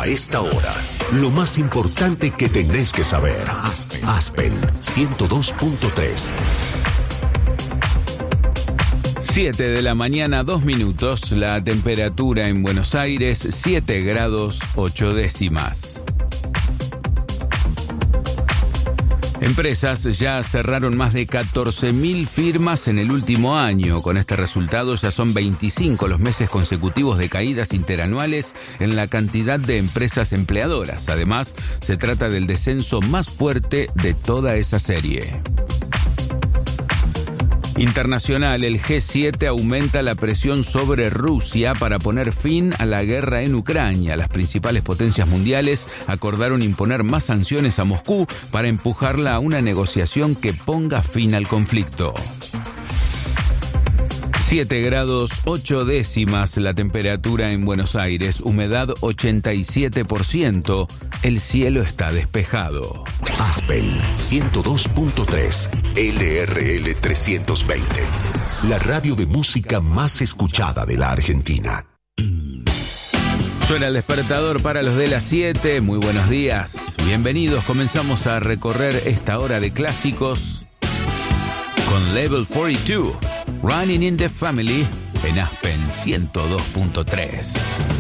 A esta hora, lo más importante que tenés que saber. Aspen 102.3. 7 de la mañana, 2 minutos. La temperatura en Buenos Aires, 7 grados 8 décimas. Empresas ya cerraron más de 14.000 firmas en el último año. Con este resultado ya son 25 los meses consecutivos de caídas interanuales en la cantidad de empresas empleadoras. Además, se trata del descenso más fuerte de toda esa serie. Internacional, el G7 aumenta la presión sobre Rusia para poner fin a la guerra en Ucrania. Las principales potencias mundiales acordaron imponer más sanciones a Moscú para empujarla a una negociación que ponga fin al conflicto. 7 grados 8 décimas la temperatura en Buenos Aires, humedad 87%, el cielo está despejado. Aspen 102.3, LRL 320, la radio de música más escuchada de la Argentina. Suena el despertador para los de las 7, muy buenos días, bienvenidos, comenzamos a recorrer esta hora de clásicos con Level 42. Running in the Family en Aspen 102.3.